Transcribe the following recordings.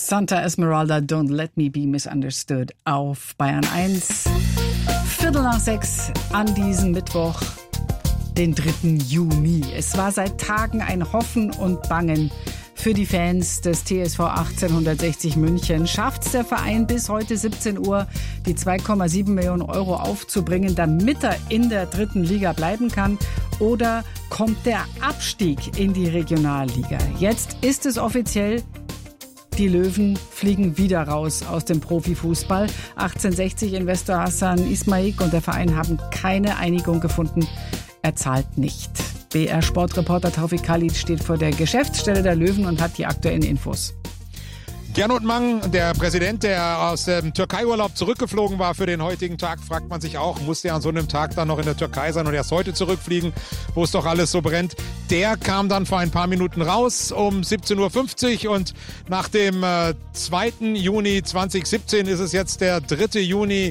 Santa Esmeralda, Don't Let Me Be Misunderstood auf Bayern 1. 5:45 an diesem Mittwoch, den 3. Juni. Es war seit Tagen ein Hoffen und Bangen für die Fans des TSV 1860 München. Schafft es der Verein bis heute 17 Uhr, die 2,7 Millionen Euro aufzubringen, damit er in der 3. Liga bleiben kann? Oder kommt der Abstieg in die Regionalliga? Jetzt ist es offiziell. Die Löwen fliegen wieder raus aus dem Profifußball. 1860-Investor Hassan Ismaik und der Verein haben keine Einigung gefunden. Er zahlt nicht. BR-Sportreporter Taufik Khalid steht vor der Geschäftsstelle der Löwen und hat die aktuellen Infos. Gernot Mang, der Präsident, der aus dem Türkei-Urlaub zurückgeflogen war für den heutigen Tag, fragt man sich auch, musste er an so einem Tag dann noch in der Türkei sein und erst heute zurückfliegen, wo es doch alles so brennt. Der kam dann vor ein paar Minuten raus um 17:50 Uhr und nach dem 2. Juni 2017 ist es jetzt der 3. Juni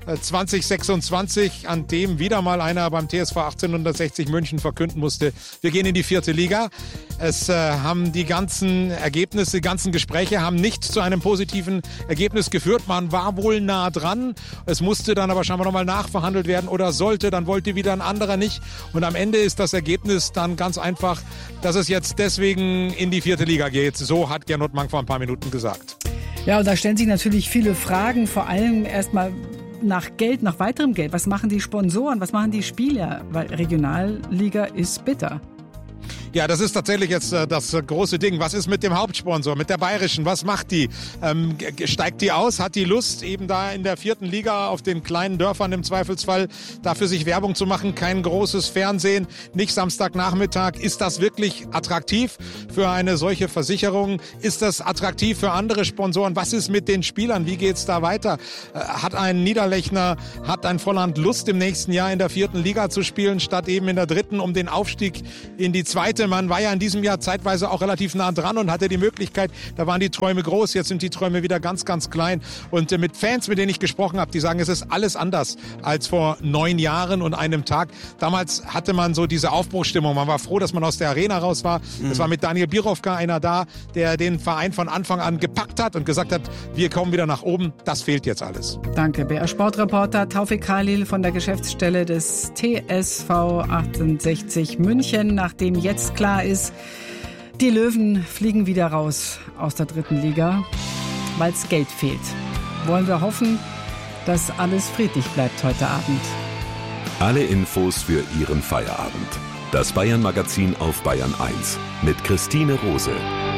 2026, an dem wieder mal einer beim TSV 1860 München verkünden musste, wir gehen in die 4. Liga. Es haben die ganzen Ergebnisse, die ganzen Gespräche haben nicht zu einem positiven Ergebnis geführt. Man war wohl nah dran. Es musste dann aber scheinbar nochmal nachverhandelt werden oder sollte, dann wollte wieder ein anderer nicht. Und am Ende ist das Ergebnis dann ganz einfach, dass es jetzt deswegen in die 4. Liga geht. So hat Gernot Mang vor ein paar Minuten gesagt. Ja, und da stellen sich natürlich viele Fragen, vor allem erstmal nach Geld, nach weiterem Geld. Was machen die Sponsoren, was machen die Spieler? Weil Regionalliga ist bitter. Ja, das ist tatsächlich jetzt das große Ding. Was ist mit dem Hauptsponsor, mit der Bayerischen? Was macht die? Steigt die aus? Hat die Lust, eben da in der 4. Liga auf den kleinen Dörfern im Zweifelsfall dafür sich Werbung zu machen? Kein großes Fernsehen, nicht Samstagnachmittag. Ist das wirklich attraktiv für eine solche Versicherung? Ist das attraktiv für andere Sponsoren? Was ist mit den Spielern? Wie geht's da weiter? Hat ein Niederlechner, hat ein Volland Lust, im nächsten Jahr in der 4. Liga zu spielen, statt eben in der 3. um den Aufstieg in die 2.? Man war ja in diesem Jahr zeitweise auch relativ nah dran und hatte die Möglichkeit, da waren die Träume groß, jetzt sind die Träume wieder ganz, ganz klein. Und mit Fans, mit denen ich gesprochen habe, die sagen, es ist alles anders als vor 9 Jahren und einem Tag. Damals hatte man so diese Aufbruchsstimmung. Man war froh, dass man aus der Arena raus war. Es war mit Daniel Birovka einer da, der den Verein von Anfang an gepackt hat und gesagt hat, wir kommen wieder nach oben. Das fehlt jetzt alles. Danke, BR-Sportreporter Taufik Khalil von der Geschäftsstelle des TSV 1860 München, nachdem jetzt klar ist, die Löwen fliegen wieder raus aus der 3. Liga, weil es Geld fehlt. Wollen wir hoffen, dass alles friedlich bleibt heute Abend. Alle Infos für Ihren Feierabend. Das Bayern-Magazin auf Bayern 1 mit Christine Rose.